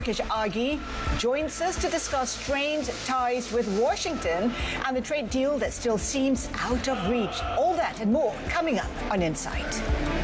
Turkish Agi joins us to discuss strained ties with Washington and the trade deal that still seems out of reach. All that and more coming up on Insight.